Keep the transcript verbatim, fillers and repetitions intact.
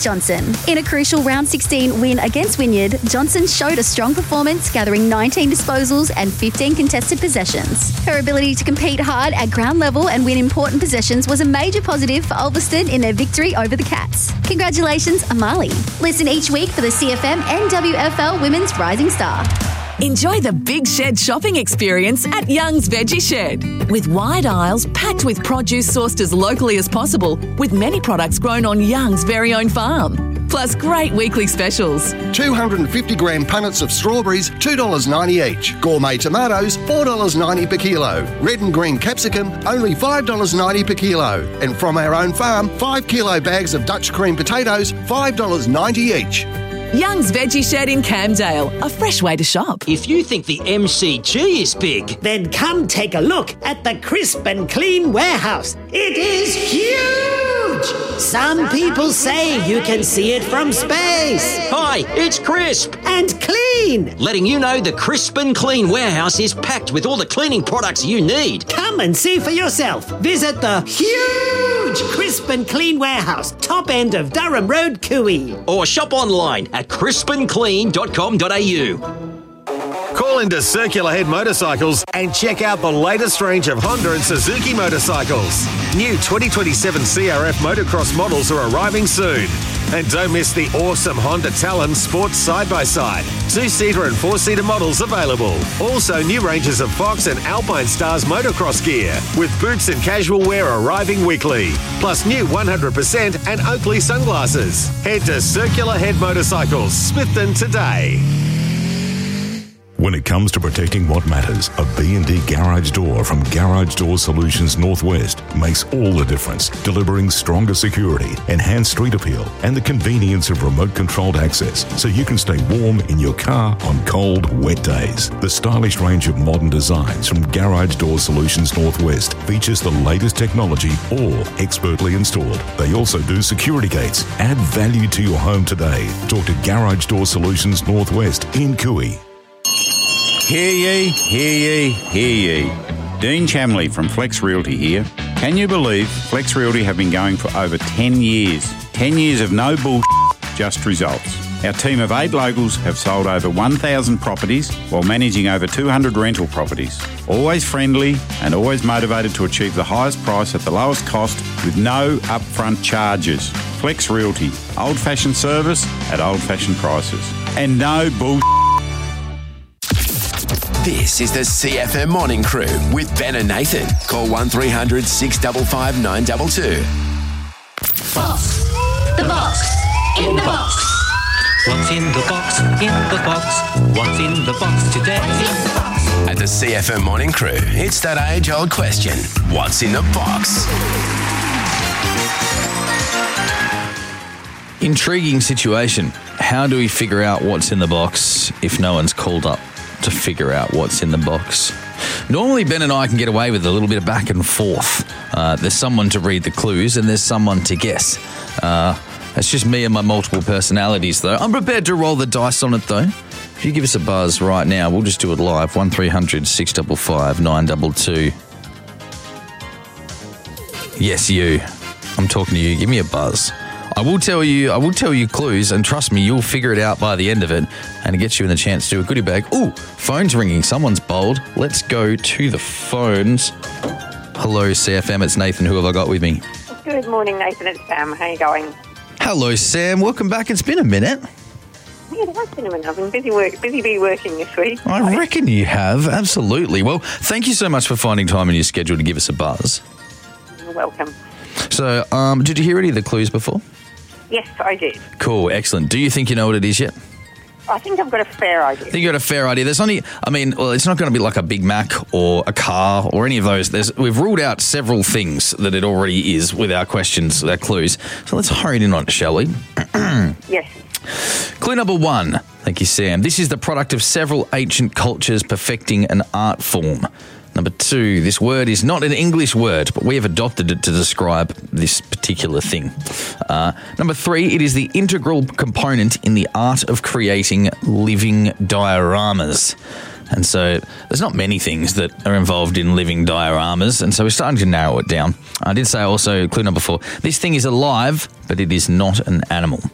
Johnson. In a crucial round sixteen win against Wynyard, Johnson showed a strong performance, gathering nineteen disposals and fifteen contested possessions. Her ability to compete hard at ground level and win important possessions was a major positive for Ulverston in their victory over the Cats. Congratulations, Amali. Listen each week for the C F M N W F L Women's Rising Star. Enjoy the Big Shed shopping experience at Young's Veggie Shed. With wide aisles packed with produce sourced as locally as possible, with many products grown on Young's very own farm. Plus great weekly specials. two hundred fifty gram punnets of strawberries, two dollars ninety each. Gourmet tomatoes, four dollars ninety per kilo. Red and green capsicum, only five dollars ninety per kilo. And from our own farm, five kilo bags of Dutch cream potatoes, five dollars ninety each. Young's Veggie Shed in Camdale, a fresh way to shop. If you think the M C G is big, then come take a look at the Crisp and Clean warehouse. It is huge! Some people say you can see it from space. Hi, it's Crisp and Clean, letting you know the Crisp and Clean warehouse is packed with all the cleaning products you need. Come and see for yourself. Visit the huge Crisp and Clean warehouse, top end of Durham Road, Cooey. Or shop online at crisp and clean dot com dot a u. Call into Circular Head Motorcycles and check out the latest range of Honda and Suzuki motorcycles. New twenty twenty-seven C R F motocross models are arriving soon. And don't miss the awesome Honda Talon Sports Side-by-Side. Two-seater and four-seater models available. Also new ranges of Fox and Alpine Stars motocross gear, with boots and casual wear arriving weekly. Plus new one hundred percent and Oakley sunglasses. Head to Circular Head Motorcycles, Smithton today. When it comes to protecting what matters, a B and D garage door from Garage Door Solutions Northwest makes all the difference, delivering stronger security, enhanced street appeal, and the convenience of remote-controlled access so you can stay warm in your car on cold, wet days. The stylish range of modern designs from Garage Door Solutions Northwest features the latest technology, all expertly installed. They also do security gates. Add value to your home today. Talk to Garage Door Solutions Northwest in Cooey. Hear ye, hear ye, hear ye. Dean Chamley from Flex Realty here. Can you believe Flex Realty have been going for over ten years? ten years of no bullshit, just results. Our team of eight locals have sold over one thousand properties while managing over two hundred rental properties. Always friendly and always motivated to achieve the highest price at the lowest cost with no upfront charges. Flex Realty, old-fashioned service at old-fashioned prices. And no bullshit. This is the C F M Morning Crew with Ben and Nathan. Call one three hundred six five five nine two two. Box. The box. In the box. What's in the box? In the box. What's in the box today? At the C F M Morning Crew, it's that age-old question. What's in the box? Intriguing situation. How do we figure out what's in the box if no one's called up to figure out what's in the box? Normally, Ben and I can get away with a little bit of back and forth. Uh, there's someone to read the clues and there's someone to guess. Uh, it's just me and my multiple personalities, though. I'm prepared to roll the dice on it, though. If you give us a buzz right now, we'll just do it live. one three hundred six five five nine two two. Yes, you. I'm talking to you. Give me a buzz. I will tell you, I will tell you clues, and trust me, you'll figure it out by the end of it, and it gets you in the chance to do a goodie bag. Ooh, phone's ringing. Someone's bold. Let's go to the phones. Hello, C F M. It's Nathan. Who have I got with me? Good morning, Nathan. It's Sam. How are you going? Hello, Sam. Welcome back. It's been a minute. Yeah, it has been a minute. I've been busy, work, busy bee working this week. I reckon you have. Absolutely. Well, thank you so much for finding time in your schedule to give us a buzz. You're welcome. So, um, did you hear any of the clues before? Yes, I did. Cool, excellent. Do you think you know what it is yet? I think I've got a fair idea. I think you got a fair idea. There's only, I mean, well, it's not going to be like a Big Mac or a car or any of those. There's, we've ruled out several things that it already is with our questions, our clues. So let's hurry in on it, shall we? Yes. Clue number one. Thank you, Sam. This is the product of several ancient cultures perfecting an art form. Number two, this word is not an English word, but we have adopted it to describe this particular thing. Uh, number three, it is the integral component in the art of creating living dioramas. And so there's not many things that are involved in living dioramas, and so we're starting to narrow it down. I did say also, clue number four, this thing is alive, but it is not an animal.